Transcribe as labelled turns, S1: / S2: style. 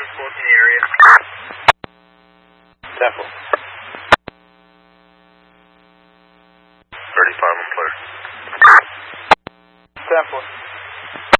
S1: smoke in the area.
S2: 10-4.
S1: 35 on clear.
S2: 10-4.